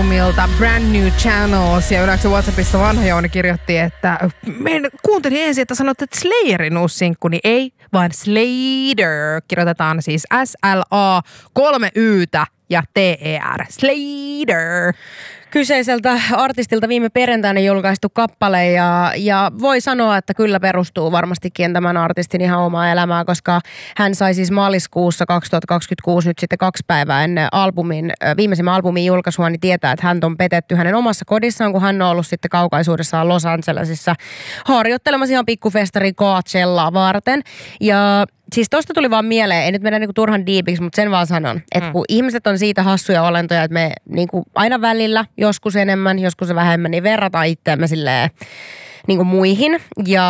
Milta Brand New Channels ja yleensä WhatsAppissa vanha Jouni kirjoitti, että kuuntelin ensin, että sanotte, että Slayerin uusi sinkku, niin ei, vaan Slater. Kirjoitetaan siis SLA 3 Y:tä ja TER. Slater. Kyseiseltä artistilta viime perjantaina julkaistu kappale ja voi sanoa, että kyllä perustuu varmastikin tämän artistin ihan omaa elämää, koska hän sai siis maaliskuussa 2026 nyt sitten 2 päivää ennen viimeisimmän albumin julkaisua, niin tietää, että hän on petetty hänen omassa kodissaan, kun hän on ollut sitten kaukaisuudessaan Los Angelesissa harjoittelemassa ihan pikkufestari Coachellaa varten. Ja siis tosta tuli vaan mieleen, ei nyt mennä niinku turhan diipiksi, mutta sen vaan sanon, että kun ihmiset on siitä hassuja olentoja, että me niinku aina välillä, joskus enemmän, joskus vähemmän, niin verrataan itseämme silleen niinku muihin.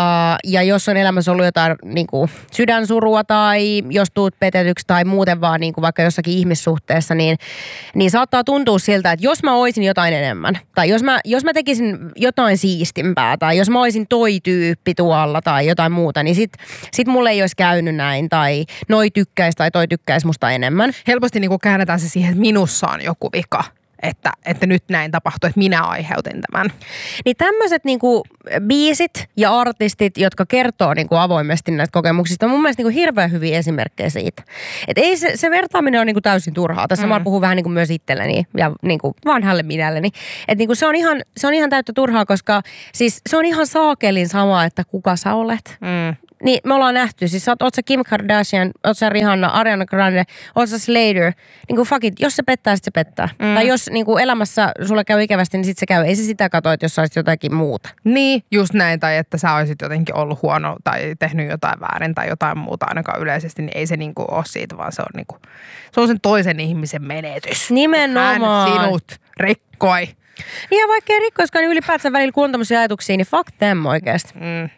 Ja jos on elämässä ollut jotain niinku sydänsurua tai jos tuut petetyksi tai muuten vaan niinku vaikka jossakin ihmissuhteessa, niin saattaa tuntua siltä, että jos mä oisin jotain enemmän tai jos mä tekisin jotain siistimpää tai jos mä oisin toi tyyppi tuolla tai jotain muuta, niin sit mulle ei olisi käynyt näin tai noi tykkäisi tai toi tykkäisi musta enemmän. Helposti niinku käännetään se siihen, että minussa on joku vika. Että nyt näin tapahtui, että minä aiheutin tämän. Niin tämmöiset niinku biisit ja artistit, jotka kertoo niinku avoimesti näistä kokemuksista, on mun mielestä niinku hirveän hyviä esimerkkejä siitä. Että ei se vertaaminen on niinku täysin turhaa. Tässä mä puhun vähän niinku myös itselleni ja niinku vanhalle minälleni. Että niinku se on ihan täyttä turhaa, koska siis se on ihan saakelin sama, että kuka sä olet. Niin me ollaan nähty, siis oot sä Kim Kardashian, oot sä Rihanna, Ariana Grande, oot sä Slater, niin kuin fuck it, jos se pettää, sit se pettää. Tai jos niin kuin elämässä sulle käy ikävästi, niin sit se käy. Ei se sitä katso, että jos sä olisit jotakin muuta. Niin, just näin, tai että sä olisit jotenkin ollut huono tai tehnyt jotain väärin tai jotain muuta ainakaan yleisesti, niin ei se niin kuin ole siitä, vaan se on, niin kuin, se on sen toisen ihmisen menetys. Nimenomaan. Hän sinut rikkoi. Niin ja vaikka ei rikkoiskaan, niin ylipäätään välillä kun on tämmöisiä ajatuksia, niin fuck them oikeasti.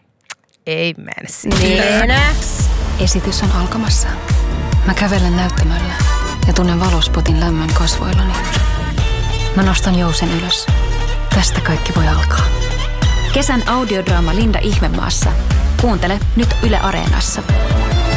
Amen. Esitys on alkamassa. Mä kävelen näyttämöllä ja tunnen valospotin lämmön kasvoillani. Mä nostan jousen ylös. Tästä kaikki voi alkaa. Kesän audiodraama Linda Ihmemaassa. Kuuntele nyt Yle Areenassa.